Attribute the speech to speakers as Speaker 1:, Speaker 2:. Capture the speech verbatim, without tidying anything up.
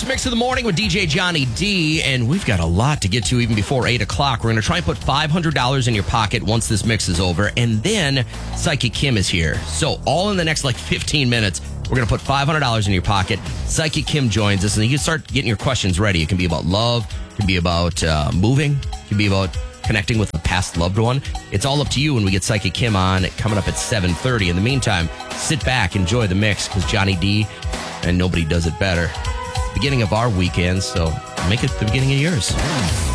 Speaker 1: First mix of the morning with D J Johnny D, and we've got a lot to get to even before eight o'clock. We're going to try and put five hundred dollars in your pocket once this mix is over, and then Psychic Kim is here. So all in the next like fifteen minutes, we're going to put five hundred dollars in your pocket. Psychic Kim joins us, and you can start getting your questions ready. It can be about love, it can be about uh, moving, it can be about connecting with a past loved one. It's all up to you when we get Psychic Kim on, coming up at seven thirty. In the meantime, sit back, enjoy the mix, because Johnny D and nobody does it better. It's the beginning of our weekend, so make it the beginning of yours.